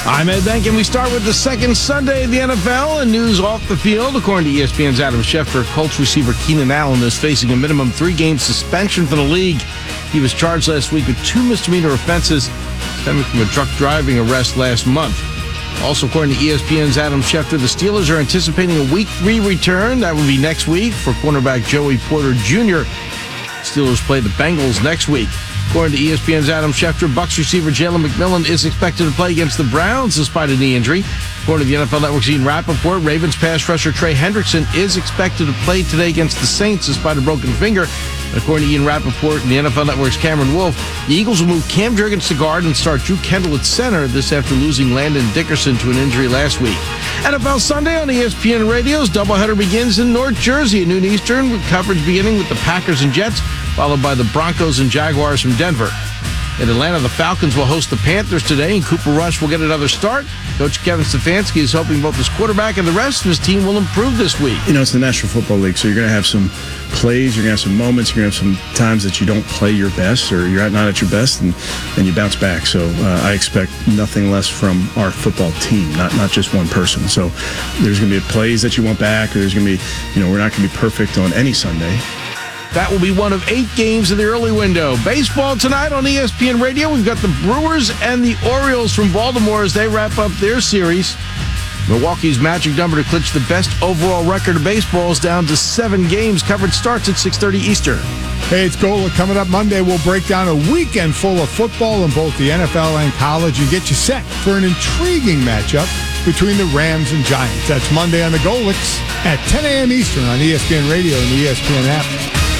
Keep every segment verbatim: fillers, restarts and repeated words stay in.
I'm Ed Bank, and we start with the second Sunday of the N F L and news off the field. According to E S P N's Adam Schefter, Colts receiver Keenan Allen is facing a minimum three-game suspension from the league. He was charged last week with two misdemeanor offenses stemming from a drunk driving arrest last month. Also, according to E S P N's Adam Schefter, the Steelers are anticipating a week three return. That would be next week for cornerback Joey Porter Junior Steelers play the Bengals next week. According to E S P N's Adam Schefter, Bucs receiver Jalen McMillan is expected to play against the Browns despite a knee injury. According to the N F L Network's Ian Rappaport, Ravens pass rusher Trey Hendrickson is expected to play today against the Saints despite a broken finger. And according to Ian Rappaport and the N F L Network's Cameron Wolf, the Eagles will move Cam Jurgens to guard and start Drew Kendall at center, this after losing Landon Dickerson to an injury last week. N F L Sunday on E S P N Radio's doubleheader begins in North Jersey at noon Eastern, with coverage beginning with the Packers and Jets, followed by the Broncos and Jaguars from Denver. In Atlanta, the Falcons will host the Panthers today, and Cooper Rush will get another start. Coach Kevin Stefanski is hoping both his quarterback and the rest of his team will improve this week. You know, it's the National Football League, so you're going to have some plays, you're going to have some moments, you're going to have some times that you don't play your best or you're not at your best, and, and you bounce back. So uh, I expect nothing less from our football team, not not just one person. So there's going to be plays that you want back, or there's going to be, you know, we're not going to be perfect on any Sunday. That will be one of eight games in the early window. Baseball tonight on E S P N Radio. We've got the Brewers and the Orioles from Baltimore as they wrap up their series. Milwaukee's magic number to clinch the best overall record of baseball is down to seven games. Coverage starts at six thirty Eastern. Hey, it's Gola. Coming up Monday, we'll break down a weekend full of football in both the N F L and college and get you set for an intriguing matchup between the Rams and Giants. That's Monday on the Golix at ten a.m. Eastern on E S P N Radio and the E S P N app.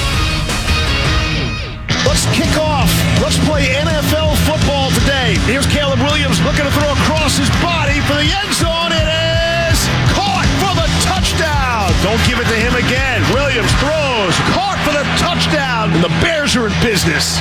Let's kick off. Let's play N F L football today. Here's Caleb Williams looking to throw across his body for the end zone. It is caught for the touchdown. Don't give it to him again. Williams throws, caught for the touchdown. And the Bears are in business.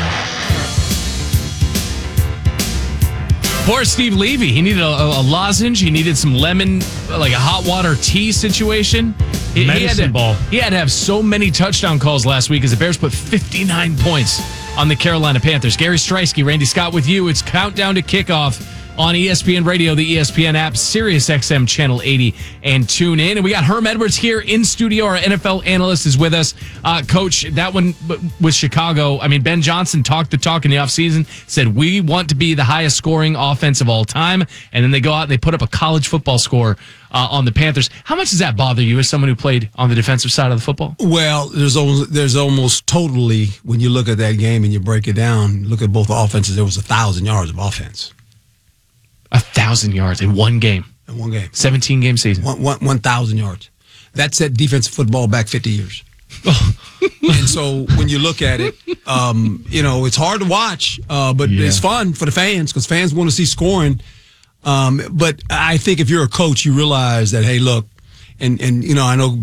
Poor Steve Levy. He needed a, a lozenge. He needed some lemon, like a hot water tea situation. He, Medicine he had to, ball. He had to have so many touchdown calls last week as the Bears put fifty-nine points on the Carolina Panthers. Gary Streisky, Randy Scott with you. It's countdown to kickoff on E S P N Radio, the E S P N app, Sirius X M Channel eighty, and tune in. And we got Herm Edwards here in studio. Our N F L analyst is with us. Uh, Coach, that one with Chicago, I mean, Ben Johnson talked the talk in the offseason, said we want to be the highest scoring offense of all time. And then they go out and they put up a college football score uh, on the Panthers. How much does that bother you as someone who played on the defensive side of the football? Well, there's almost, there's almost totally, when you look at that game and you break it down, look at both offenses, there was a thousand yards of offense. A thousand yards in one game. In one game. seventeen game season. One, one, one thousand yards. That set defensive football back fifty years. And so when you look at it, um, you know, it's hard to watch, uh, but yeah. It's fun for the fans because fans want to see scoring. Um, but I think if you're a coach, you realize that, hey, look, and, and you know, I know